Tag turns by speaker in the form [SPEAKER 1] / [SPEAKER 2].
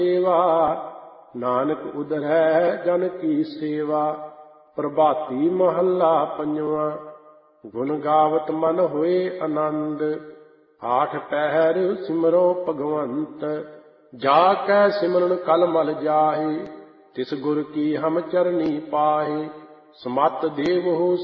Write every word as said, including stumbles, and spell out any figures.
[SPEAKER 1] ਸੇਵਾ, ਨਾਨਕ ਉਦਰੈ ਜਨ ਕੀ ਸੇਵਾ। ਪ੍ਰਭਾਤੀ ਮਹੱਲਾ ਪੰਜਵਾਂ। ਗੁਣ ਗਾਵਤ ਮਨ ਹੋਏ ਆਨੰਦ, ਆਠ ਪਹਿਰ ਸਿਮਰੋ ਭਗਵੰਤ। ਜਾ ਕੈ ਸਿਮਰਨ ਕਲ ਮਲ ਜਾਹੇ, ਤਿਸ ਗੁਰ ਕੀ ਹਮ ਚਰਨੀ ਪਾਹੇ। ਸਮਤ ਦੇਵਹੁ